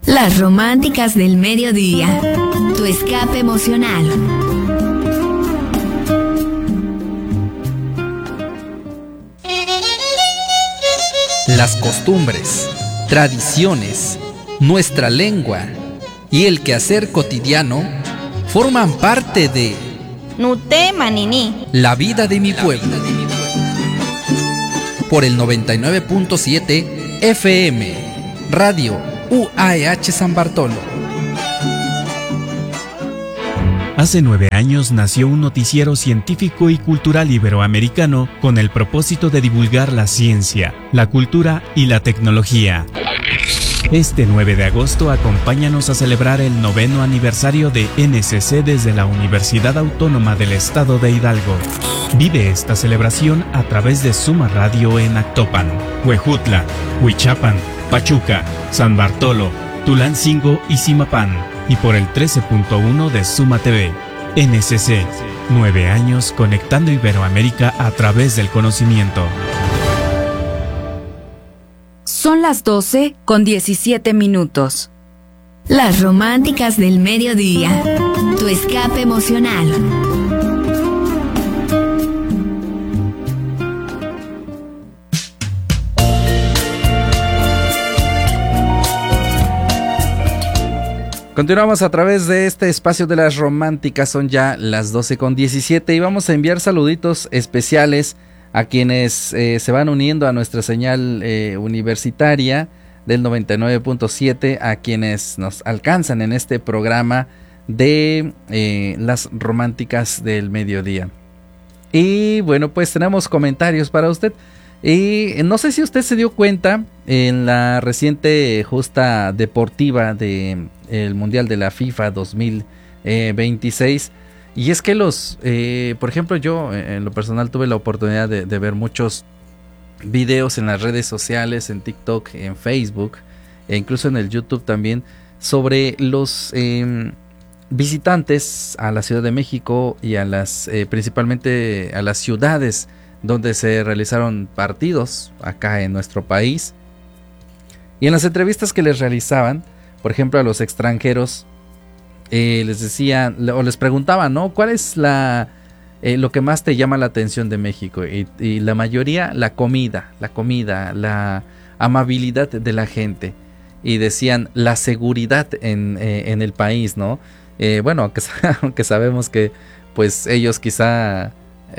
Las románticas del mediodía. Tu escape emocional. Las costumbres, tradiciones, nuestra lengua y el quehacer cotidiano forman parte de Nuté Manini, la vida de mi pueblo. Por el 99.7 FM, Radio UAEH San Bartolo. Hace 9 años nació un noticiero científico y cultural iberoamericano con el propósito de divulgar la ciencia, la cultura y la tecnología. Este 9 de agosto acompáñanos a celebrar el 9º aniversario de NCC desde la Universidad Autónoma del Estado de Hidalgo. Vive esta celebración a través de Suma Radio en Actopan, Huejutla, Huichapan, Pachuca, San Bartolo, Tulancingo y Zimapán, y por el 13.1 de Suma TV. NCC, 9 años conectando Iberoamérica a través del conocimiento. Son las 12:17. Las románticas del mediodía. Tu escape emocional. Continuamos a través de este espacio de las románticas. Son ya las 12:17 y vamos a enviar saluditos especiales a quienes se van uniendo a nuestra señal universitaria del 99.7, a quienes nos alcanzan en este programa de las románticas del mediodía. Y bueno, pues tenemos comentarios para usted. Y no sé si usted se dio cuenta en la reciente justa deportiva de el Mundial de la FIFA 2026, y es que por ejemplo, yo en lo personal tuve la oportunidad de ver muchos videos en las redes sociales, en TikTok, en Facebook e incluso en el YouTube también, sobre los visitantes a la Ciudad de México y a principalmente a las ciudades donde se realizaron partidos acá en nuestro país. Y en las entrevistas que les realizaban, por ejemplo, a los extranjeros, les decían o les preguntaban, ¿no? ¿Cuál es lo que más te llama la atención de México? Y la mayoría, la comida, la amabilidad de la gente. Y decían la seguridad en el país, ¿no? Bueno, aunque sabemos que pues ellos quizá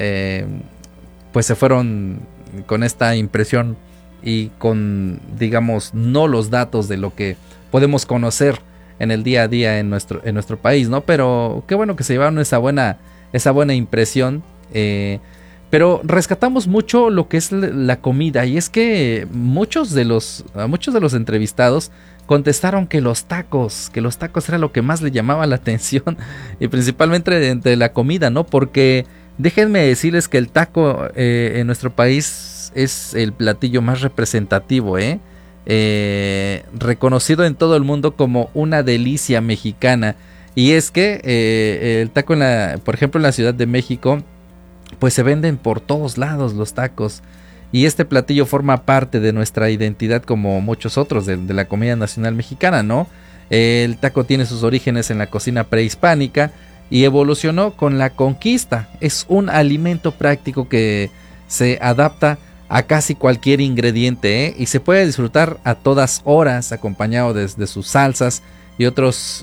pues se fueron con esta impresión y con, digamos, no los datos de lo que podemos conocer en el día a día en nuestro país, ¿no? Pero qué bueno que se llevaron esa buena impresión. Pero rescatamos mucho lo que es la comida, y es que muchos de los entrevistados contestaron que los tacos era lo que más le llamaba la atención, y principalmente entre la comida, ¿no? Porque déjenme decirles que el taco en nuestro país es el platillo más representativo, reconocido en todo el mundo como una delicia mexicana. Y es que el taco, por ejemplo, en la Ciudad de México, pues se venden por todos lados los tacos. Y este platillo forma parte de nuestra identidad, como muchos otros de la comida nacional mexicana, ¿no? El taco tiene sus orígenes en la cocina prehispánica y evolucionó con la conquista. Es un alimento práctico que se adapta a casi cualquier ingrediente, y se puede disfrutar a todas horas, acompañado de sus salsas y otros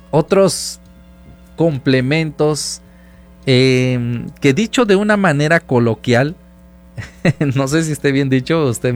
complementos, que dicho de una manera coloquial, no sé si esté bien dicho, usted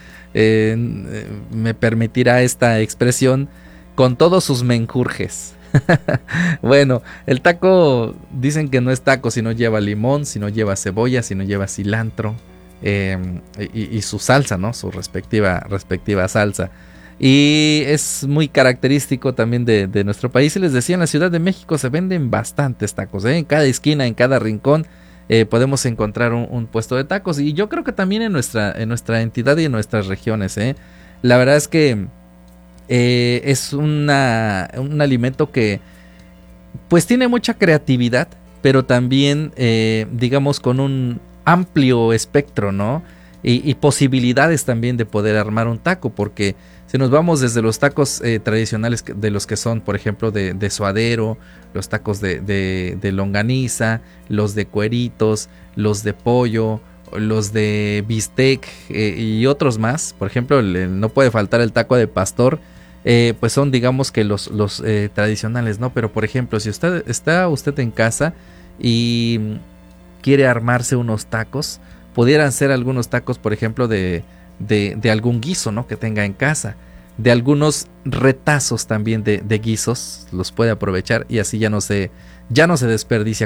me permitirá esta expresión, con todos sus menjurjes. Bueno, el taco dicen que no es taco si no lleva limón, si no lleva cebolla, si no lleva cilantro, y su salsa, ¿no? Su respectiva salsa. Y es muy característico también de nuestro país. Y les decía, en la Ciudad de México se venden bastantes tacos, en cada esquina, en cada rincón podemos encontrar un puesto de tacos. Y yo creo que también en nuestra entidad y en nuestras regiones, la verdad es que es un alimento que pues tiene mucha creatividad, pero también digamos con un amplio espectro, ¿no? Y posibilidades también de poder armar un taco, porque Si nos vamos desde los tacos tradicionales de los que son, por ejemplo, de suadero, los tacos de longaniza, los de cueritos, los de pollo, los de bistec y otros más. Por ejemplo, no puede faltar el taco de pastor, pues son, digamos, que los tradicionales, ¿no? Pero por ejemplo, si está usted en casa y quiere armarse unos tacos, pudieran ser algunos tacos, por ejemplo, de algún guiso, ¿no?, que tenga en casa, de algunos retazos también de guisos, los puede aprovechar y así ya no se desperdicia